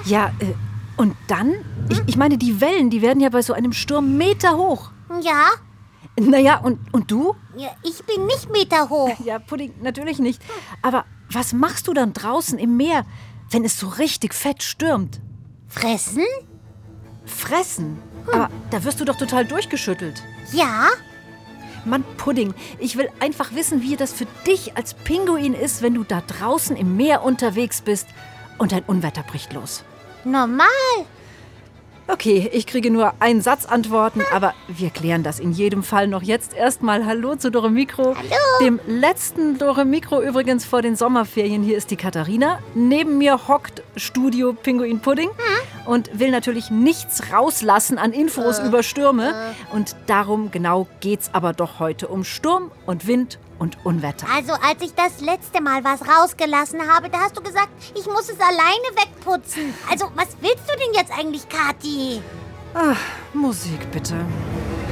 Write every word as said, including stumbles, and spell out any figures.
Ja, äh, und dann? Ich, ich meine, die Wellen, die werden ja bei so einem Sturm Meter hoch. Ja? Naja, und, und du? Ja, ich bin nicht Meter hoch. Ja, Pudding, natürlich nicht. Aber was machst du dann draußen im Meer, wenn es so richtig fett stürmt? Fressen? Fressen? Aber da wirst du doch total durchgeschüttelt. Ja? Mann, Pudding, ich will einfach wissen, wie das für dich als Pinguin ist, wenn du da draußen im Meer unterwegs bist und ein Unwetter bricht los. Normal. Okay, ich kriege nur einen Satz Antworten, aber wir klären das in jedem Fall noch jetzt. Erstmal Hallo zu Dore Mikro. Hallo. Dem letzten Dore Mikro übrigens vor den Sommerferien. Hier ist die Katharina. Neben mir hockt Studio Pinguin Pudding hm? und will natürlich nichts rauslassen an Infos äh, über Stürme. Äh. Und darum genau geht's aber doch heute um Sturm und Wind und Unwetter. Also als ich das letzte Mal was rausgelassen habe, da hast du gesagt, ich muss es alleine wegputzen. Also was willst du denn jetzt eigentlich, Kathi? Ach, Musik bitte.